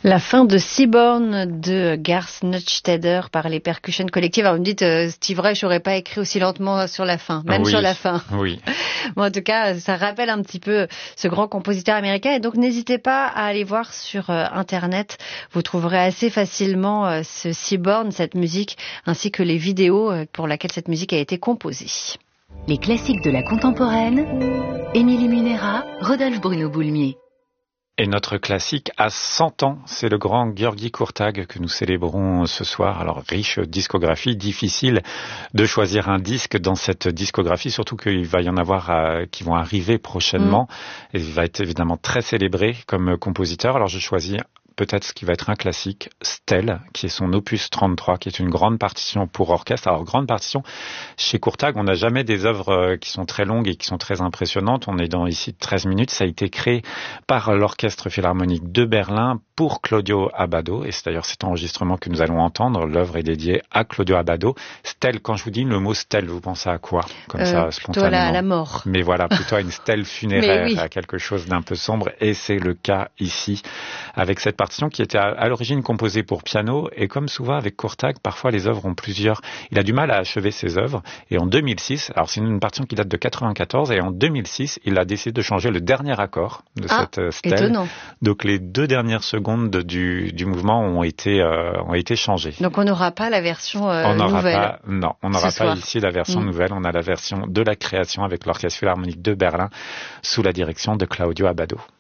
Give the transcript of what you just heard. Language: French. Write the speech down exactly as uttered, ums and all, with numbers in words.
La fin de Seaborn de Garth Neustadter par les Percussion Collective. Alors vous me dites, euh, Steve Reich n'aurait pas écrit aussi lentement sur la fin, même oui, sur la fin. Oui. Bon, en tout cas, ça rappelle un petit peu ce grand compositeur américain. Et donc n'hésitez pas à aller voir sur euh, Internet. Vous trouverez assez facilement euh, ce Seaborn, cette musique, ainsi que les vidéos euh, pour lesquelles cette musique a été composée. Les classiques de la contemporaine, Émilie Munera, Rodolphe Bruno-Boulmier. Et notre classique a cent ans, c'est le grand György Kurtág que nous célébrons ce soir. Alors, riche discographie, difficile de choisir un disque dans cette discographie, surtout qu'il va y en avoir euh, qui vont arriver prochainement. Mmh. Et il va être évidemment très célébré comme compositeur. Alors, je choisis peut-être ce qui va être un classique, Stell, qui est son opus trente-trois, qui est une grande partition pour orchestre. Alors, grande partition, chez Kurtág, on n'a jamais des œuvres qui sont très longues et qui sont très impressionnantes. On est dans ici treize minutes. Ça a été créé par l'Orchestre Philharmonique de Berlin pour Claudio Abbado. Et c'est d'ailleurs cet enregistrement que nous allons entendre. L'œuvre est dédiée à Claudio Abbado. Stell, quand je vous dis le mot Stell, vous pensez à quoi? Comme euh, ça, spontanément. Plutôt à la, la mort. Mais voilà, plutôt à une stèle funéraire, oui. à quelque chose d'un peu sombre. Et c'est le cas ici, avec cette partition qui était à, à l'origine composée pour piano. Et comme souvent avec Kurtág, parfois les œuvres ont plusieurs... Il a du mal à achever ses œuvres. Et en deux mille six, alors c'est une partition qui date de quatre-vingt-quatorze, et en deux mille six, il a décidé de changer le dernier accord de ah, cette euh, stèle. Étonnant. Donc les deux dernières secondes du, du mouvement ont été, euh, ont été changées. Donc on n'aura pas la version euh, on nouvelle. Pas, non, on n'aura pas soir. ici la version mmh. nouvelle. On a la version de la création avec l'Orchestre Philharmonique de Berlin sous la direction de Claudio Abbado.